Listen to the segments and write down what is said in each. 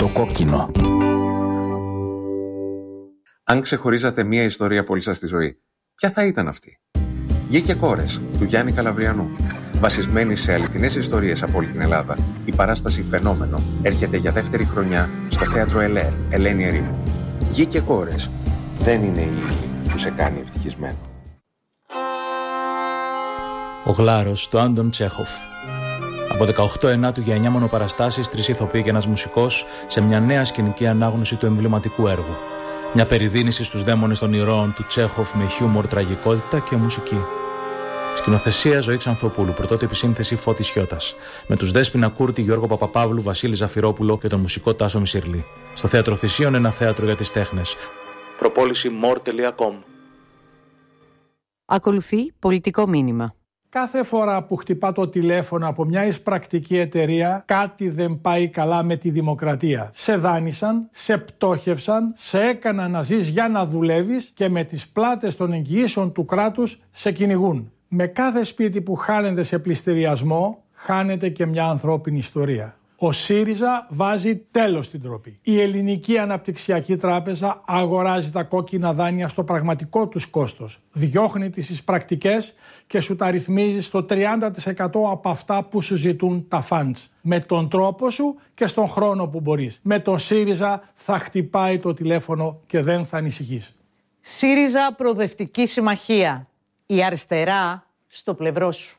Στο κόκκινο. Αν ξεχωρίζατε μία ιστορία από όλη σας τη ζωή, ποια θα ήταν αυτή? Γη και κόρες, του Γιάννη Καλαβριανού. Βασισμένη σε αληθινές ιστορίες από όλη την Ελλάδα, η παράσταση Φαινόμενο έρχεται για δεύτερη χρονιά στο θέατρο ΕΛΕΡ, Ελένη Ερήμου. Γη και κόρες δεν είναι η ύλη που σε κάνει ευτυχισμένο. Ο Γλάρος του Άντων Τσέχοφ. Από 18 Ενάτου για 9 μονοπαραστάσεις, 3 ηθοποιοί και ένας μουσικός σε μια νέα σκηνική ανάγνωση του εμβληματικού έργου. Μια περιδίνηση στους δαίμονες των ηρώων του Τσέχοφ με χιούμορ, τραγικότητα και μουσική. Σκηνοθεσία Ζωή Ξανθοπούλου, πρωτότυπη σύνθεση Φώτης Χιώτας. Με τους Δέσποινα Κούρτη, Γιώργο Παπαπαύλου, Βασίλη Ζαφυρόπουλο και τον μουσικό Τάσο Μισιρλή. Στο Θέατρο Θησίων, ένα θέατρο για τις τέχνες. Προπόληση more.com. Ακολουθεί πολιτικό μήνυμα. Κάθε φορά που χτυπά το τηλέφωνο από μια εισπρακτική εταιρεία, κάτι δεν πάει καλά με τη δημοκρατία. Σε δάνεισαν, σε πτώχευσαν, σε έκαναν να ζεις για να δουλεύεις και με τις πλάτες των εγγυήσεων του κράτους σε κυνηγούν. Με κάθε σπίτι που χάνεται σε πληστηριασμό, χάνεται και μια ανθρώπινη ιστορία. Ο ΣΥΡΙΖΑ βάζει τέλος στην ντροπή. Η Ελληνική Αναπτυξιακή Τράπεζα αγοράζει τα κόκκινα δάνεια στο πραγματικό τους κόστος. Διώχνει τις εισπρακτικές και σου τα ρυθμίζει στο 30% από αυτά που σου ζητούν τα funds. Με τον τρόπο σου και στον χρόνο που μπορείς. Με τον ΣΥΡΙΖΑ θα χτυπάει το τηλέφωνο και δεν θα ανησυχείς. ΣΥΡΙΖΑ Προοδευτική Συμμαχία. Η αριστερά στο πλευρό σου.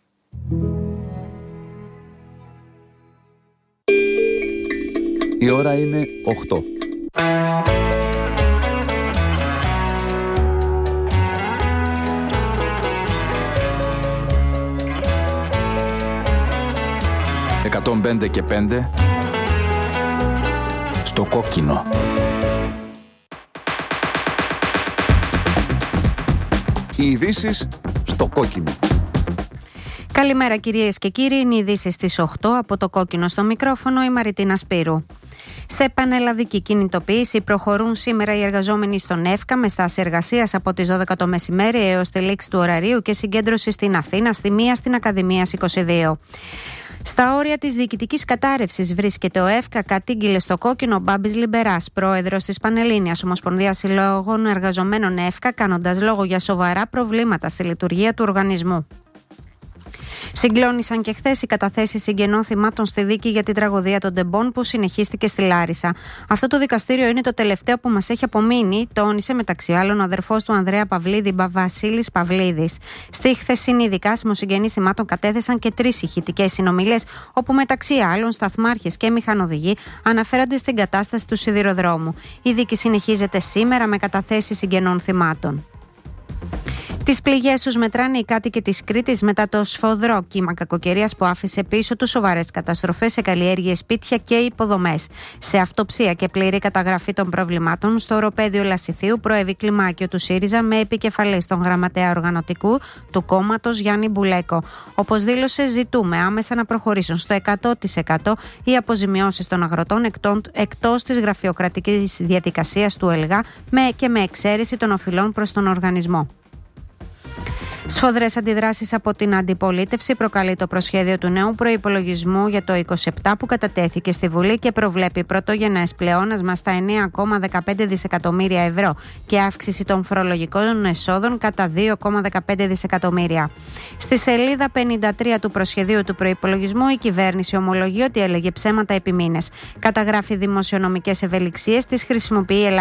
Η ώρα είναι 8. «105 και 5» στο κόκκινο. Οι ειδήσεις στο κόκκινο. Καλημέρα κυρίες και κύριοι, είναι οι ειδήσεις στις 8 από το κόκκινο στο μικρόφωνο, η Μαριτίνα Σπύρου. Σε πανελλαδική κινητοποίηση προχωρούν σήμερα οι εργαζόμενοι στον ΕΦΚΑ με στάση εργασίας από τις 12 το μεσημέρι έως τη λήξη του ωραρίου και συγκέντρωση στην Αθήνα, στη Μία, στην Ακαδημίας 22. Στα όρια της διοικητικής κατάρρευσης βρίσκεται ο ΕΦΚΑ, κατήγγειλε στο κόκκινο ο Μπάμπης Λιμπεράς, πρόεδρος της Πανελλήνιας Ομοσπονδίας Συλλόγων Εργαζομένων ΕΦΚΑ, κάνοντας λόγο για σοβαρά προβλήματα στη λειτουργία του οργανισμού. Συγκλώνησαν και χθες οι καταθέσεις συγγενών θυμάτων στη δίκη για την τραγωδία των Ντεμπών που συνεχίστηκε στη Λάρισα. Αυτό το δικαστήριο είναι το τελευταίο που μας έχει απομείνει, τόνισε μεταξύ άλλων ο αδερφός του Ανδρέα Παυλίδη, Βασίλης Παυλίδης. Στη χθεσινή δικάσιμο συγγενείς θυμάτων κατέθεσαν και 3 ηχητικές συνομιλίες, όπου μεταξύ άλλων σταθμάρχες και μηχανοδηγοί αναφέρονται στην κατάσταση του σιδηροδρόμου. Η δίκη συνεχίζεται σήμερα με καταθέσεις συγγενών θυμάτων. Τις πληγές τους μετράνε οι κάτοικοι της Κρήτης μετά το σφοδρό κύμα κακοκαιρίας που άφησε πίσω του σοβαρές καταστροφές σε καλλιέργειες, σπίτια και υποδομές. Σε αυτοψία και πλήρη καταγραφή των προβλημάτων, στο οροπέδιο Λασιθίου προέβη κλιμάκιο του ΣΥΡΙΖΑ με επικεφαλής τον γραμματέα οργανωτικού του κόμματος Γιάννη Μπουλέκο. Όπως δήλωσε, ζητούμε άμεσα να προχωρήσουν στο 100% οι αποζημιώσεις των αγροτών εκτός της γραφειοκρατικής διαδικασίας του ΕΛΓΑ και με εξαίρεση των οφειλών προς τον οργανισμό. Σφοδρές αντιδράσεις από την αντιπολίτευση προκαλεί το προσχέδιο του νέου προϋπολογισμού για το 2027 που κατατέθηκε στη Βουλή και προβλέπει πρωτογενές πλεόνασμα στα 9,15 δισεκατομμύρια ευρώ και αύξηση των φορολογικών εσόδων κατά 2,15 δισεκατομμύρια. Στη σελίδα 53 του προσχεδίου του προϋπολογισμού η κυβέρνηση ομολογεί ότι έλεγε ψέματα επί μήνες. Καταγράφει δημοσιονομικές ευελιξίες, τις χρησιμοποιεί